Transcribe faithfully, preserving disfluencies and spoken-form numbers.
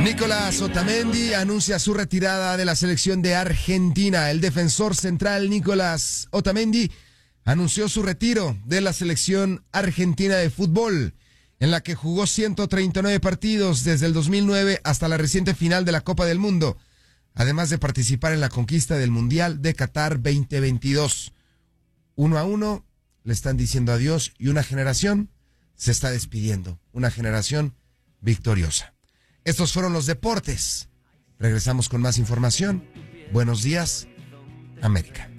Nicolás Otamendi anuncia su retirada de la selección de Argentina. El defensor central Nicolás Otamendi anunció su retiro de la selección argentina de fútbol, en la que jugó ciento treinta y nueve partidos desde el dos mil nueve hasta la reciente final de la Copa del Mundo, además de participar en la conquista del Mundial de Qatar veinte veintidós. Uno a uno le están diciendo adiós y una generación se está despidiendo, una generación victoriosa. Estos fueron los deportes. Regresamos con más información. Buenos días, América.